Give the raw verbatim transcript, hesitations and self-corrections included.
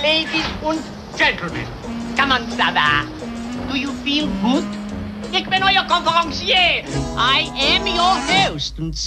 Ladies and gentlemen, come on, Sada. Do you feel good? Ik ben al je conferencier. I am your host.